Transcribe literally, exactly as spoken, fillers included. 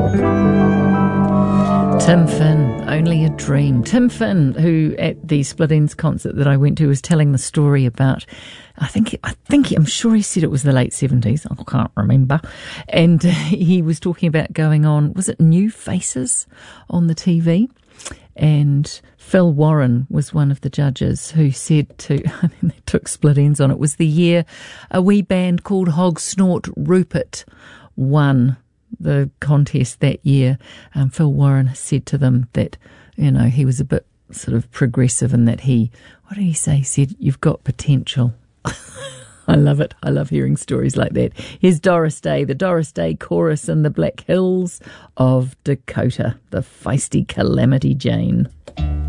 Tim Finn, Only a Dream. Tim Finn, who at the Split Enz concert that I went to was telling the story about, I think, I think, I'm sure he said it was the late seventies. I can't remember. And he was talking about going on, was it New Faces on the T V? And Phil Warren was one of the judges who said to, I mean, they took Split Enz on. It was the year a wee band called Hog Snort Rupert won the contest that year. Um, Phil Warren said to them that, you know, he was a bit sort of progressive and that he, what did he say? He said, you've got potential. I love it. I love hearing stories like that. Here's Doris Day, the Doris Day Chorus in the Black Hills of Dakota, the feisty Calamity Jane.